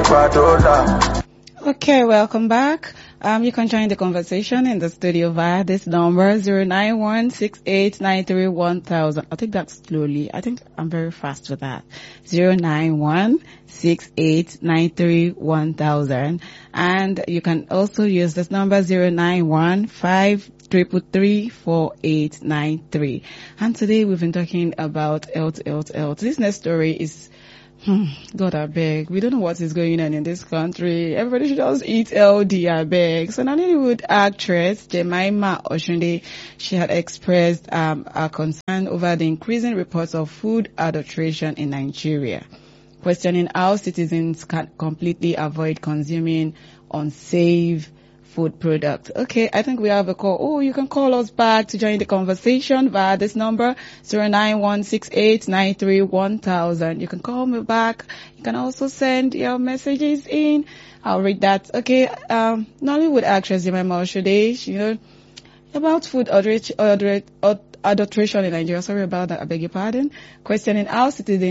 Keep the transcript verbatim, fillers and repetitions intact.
Okay, welcome back. Um, you can join the conversation in the studio via this number zero nine one six eight nine three one thousand. I'll take that slowly. I think I'm very fast with that. zero nine one six eight nine three one thousand. And you can also use this number zero nine one five triple three four eight nine three. And today we've been talking about health, health, health. This next story is Hmm, God, I beg. We don't know what is going on in this country. Everybody should just eat healthy, I beg. So, an Hollywood actress, Jemima Oshunde, she had expressed um, her concern over the increasing reports of food adulteration in Nigeria, questioning how citizens can completely avoid consuming unsafe food products. Okay, I think we have a call. Oh, you can call us back to join the conversation via this number, zero nine one six eight nine three one thousand. You can call me back. You can also send your messages in. I'll read that. Okay, um, Nollywood actress Jemima Oshunde, you know, about food adulteration in Nigeria. Sorry about that. I beg your pardon. Questioning how citizens